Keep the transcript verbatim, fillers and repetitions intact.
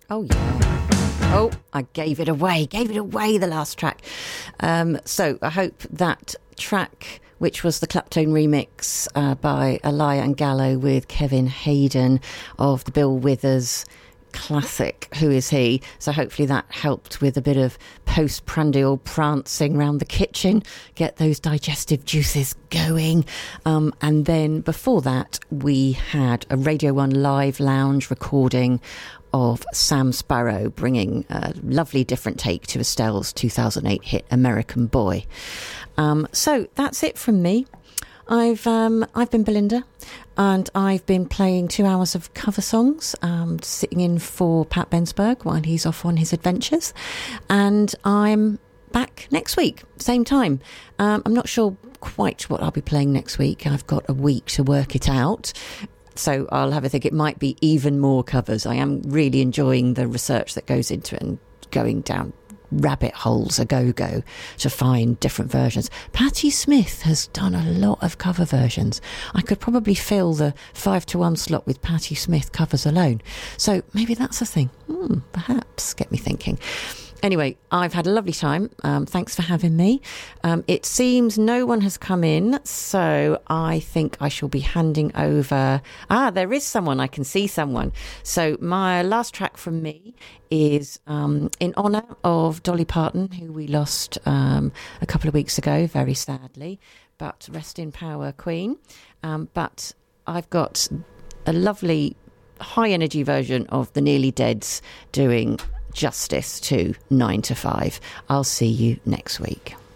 Oh, yeah. Oh, I gave it away. Gave it away, the last track. Um, so I hope that track, which was the Claptone remix uh, by Elia and Gallo with Kevin Hayden of the Bill Withers classic Who Is He? So hopefully that helped with a bit of postprandial prancing around the kitchen, get those digestive juices going. Um, and then before that, we had a Radio one live lounge recording of Sam Sparrow, bringing a lovely different take to Estelle's two thousand eight hit American Boy. Um, so that's it from me. I've um, I've been Belinda, and I've been playing two hours of cover songs, um, sitting in for Pat Bensberg while he's off on his adventures. And I'm back next week, same time. Um, I'm not sure quite what I'll be playing next week. I've got a week to work it out. So I'll have a think. It might be even more covers. I am really enjoying the research that goes into it and going down rabbit holes a go-go to find different versions. Patti Smith has done a lot of cover versions. I could probably fill the five to one slot with Patti Smith covers alone. So maybe that's a thing. Hmm, perhaps. Get me thinking. Anyway, I've had a lovely time. Um, thanks for having me. Um, it seems no one has come in, so I think I shall be handing over... Ah, there is someone. I can see someone. So my last track from me is um, in honour of Dolly Parton, who we lost um, a couple of weeks ago, very sadly. But rest in power, Queen. Um, but I've got a lovely high-energy version of the Nearly Deads doing justice to nine to five. I'll see you next week.